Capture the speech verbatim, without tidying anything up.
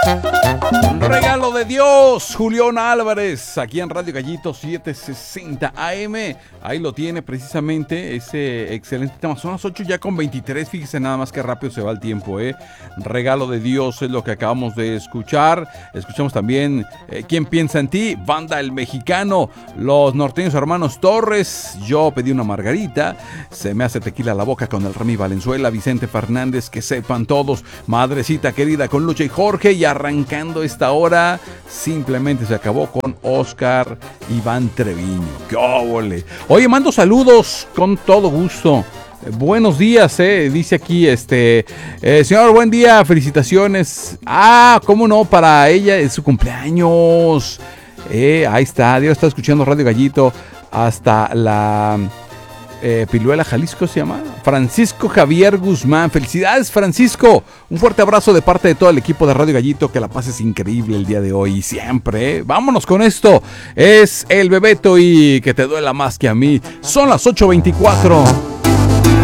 Un regalo de Dios, Julián Álvarez, aquí en Radio Gallito setecientos sesenta A M. Ahí lo tiene precisamente ese excelente tema. Son las ocho ya con veintitrés, fíjese nada más que rápido se va el tiempo, ¿eh? Regalo de Dios es lo que acabamos de escuchar. Escuchamos también eh, ¿Quién piensa en ti? Banda El Mexicano, Los Norteños Hermanos Torres, Yo pedí una margarita, Se me hace tequila la boca con el Remy Valenzuela, Vicente Fernández, Que sepan todos, Madrecita querida con Lucha y Jorge, y arrancando esta hora simplemente se acabó con Oscar Iván Treviño. ¡Qué óvole! Oye, mando saludos con todo gusto. Eh, buenos días, eh, dice aquí, este, eh, señor, buen día, felicitaciones. Ah, cómo no, para ella es su cumpleaños. Eh, ahí está, Dios está escuchando Radio Gallito hasta la... Eh, Piluela, Jalisco se llama Francisco Javier Guzmán. Felicidades, Francisco, un fuerte abrazo de parte de todo el equipo de Radio Gallito. Que la pases increíble el día de hoy y siempre, ¿eh? Vámonos con esto, es el Bebeto y Que te duela más que a mí. Son las ocho veinticuatro.